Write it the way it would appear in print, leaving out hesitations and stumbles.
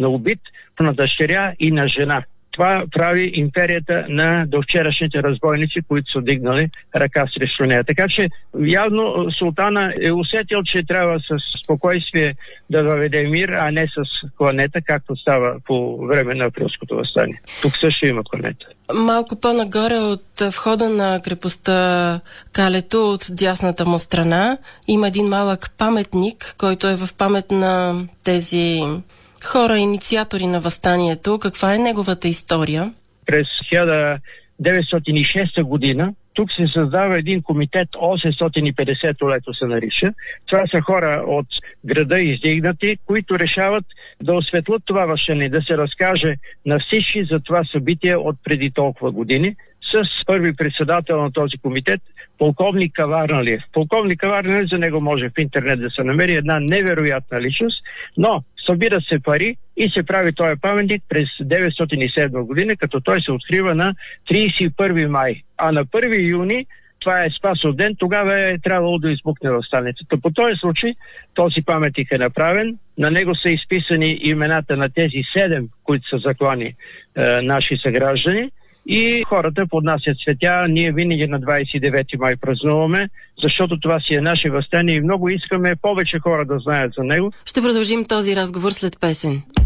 на убит, на дъщеря и на жена. Това прави империята на довчерашните разбойници, които са дигнали ръка срещу нея. Така че явно султана е усетил, че трябва с спокойствие да въведе мир, а не с кланета, както става по време на априлското въстание. Тук също има кланета. Малко по-нагоре от входа на крепостта Калето, от дясната му страна, има един малък паметник, който е в памет на тези хора, инициатори на въстанието. Каква е неговата история? През 1906 година тук се създава един комитет 850 лето се нарича. Това са хора от града издигнати, които решават да осветлят това въстание, да се разкаже на всички за това събитие от преди толкова години, с първи председател на този комитет, полковник Каварналиев. Полковник Каварналиев, за него може в интернет да се намери, една невероятна личност, но събира се пари и се прави този паметник през 1907 година, като той се открива на 31 май. А на 1 юни, това е Спасов ден, тогава е трябвало да избухне въстанието. По този случай този паметник е направен. На него са изписани имената на тези 7, които са заклани наши съграждани. И хората поднасят цветя. Ние винаги на 29 май празнуваме, защото това си е наше въстание и много искаме повече хора да знаят за него. Ще продължим този разговор след песен.